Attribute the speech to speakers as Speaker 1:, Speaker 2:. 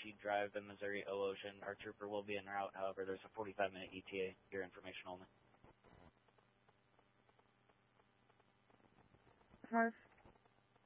Speaker 1: Seed Drive in Missouri, O-Ocean. Our trooper will be en route, however, there's a 45-minute ETA. Your information only.
Speaker 2: Marv.